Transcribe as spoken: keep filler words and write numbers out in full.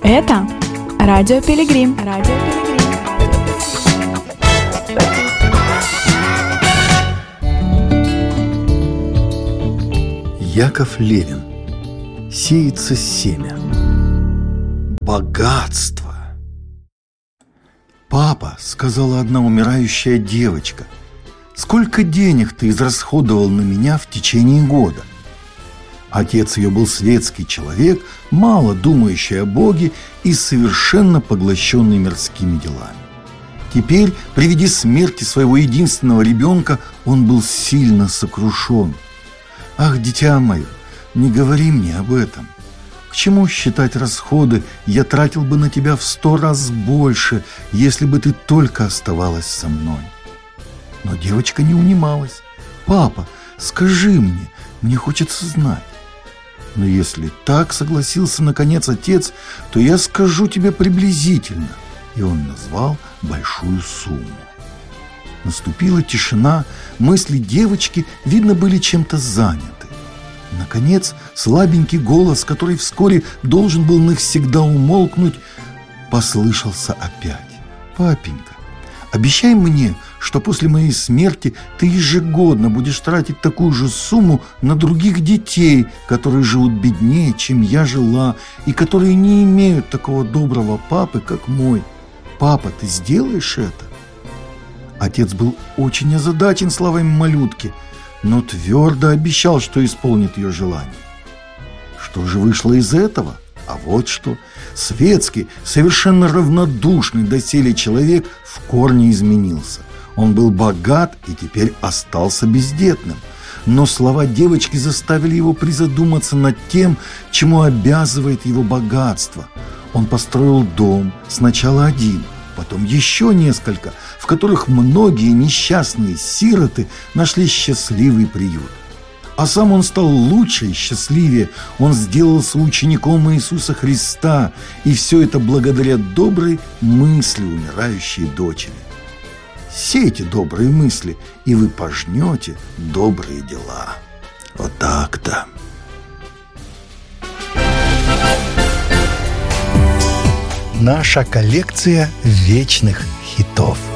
Это Радио Пилигрим. Радио Пилигрим. Яков Левин. Сеется семя. Богатство. «Папа, — сказала одна умирающая девочка, — сколько денег ты израсходовал на меня в течение года?» Отец ее был светский человек, мало думающий о Боге и совершенно поглощенный мирскими делами. Теперь, при виде смерти своего единственного ребенка, он был сильно сокрушен. «Ах, дитя мое, не говори мне об этом. К чему считать расходы? Я тратил бы на тебя в сто раз больше, если бы ты только оставалась со мной». Но девочка не унималась. «Папа, скажи мне, мне хочется знать». «Но если так, — согласился наконец отец, — то я скажу тебе приблизительно». И он назвал большую сумму. Наступила тишина, мысли девочки, видно, были чем-то заняты. Наконец, слабенький голос, который вскоре должен был навсегда умолкнуть, послышался опять. «Папенька, обещай мне, что после моей смерти ты ежегодно будешь тратить такую же сумму на других детей, которые живут беднее, чем я жила, и которые не имеют такого доброго папы, как мой. Папа, ты сделаешь это?» Отец был очень озадачен словами малютки, но твердо обещал, что исполнит ее желание. Что же вышло из этого? А вот что. Светский, совершенно равнодушный доселе человек в корне изменился. Он был богат и теперь остался бездетным. Но слова девочки заставили его призадуматься над тем, чему обязывает его богатство. Он построил дом, сначала один, потом еще несколько, в которых многие несчастные сироты нашли счастливый приют. А сам он стал лучше и счастливее. Он сделался учеником Иисуса Христа, и все это благодаря доброй мысли умирающей дочери. Сейте добрые мысли, и вы пожнете добрые дела. Вот так-то. Наша коллекция вечных хитов.